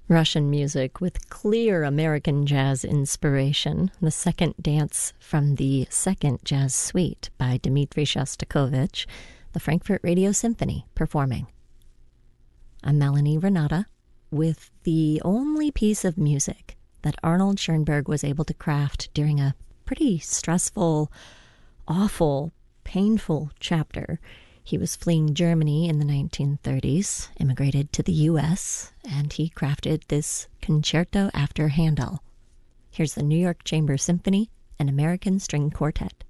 Russian music with clear American jazz inspiration. The second dance from the Second Jazz Suite by Dmitri Shostakovich, the Frankfurt Radio Symphony performing. I'm Melanie Renata with the only piece of music that Arnold Schoenberg was able to craft during a pretty stressful, awful, painful chapter. He was fleeing Germany in the 1930s, immigrated to the U.S., and he crafted this concerto after Handel. Here's the New York Chamber Symphony and American String Quartet.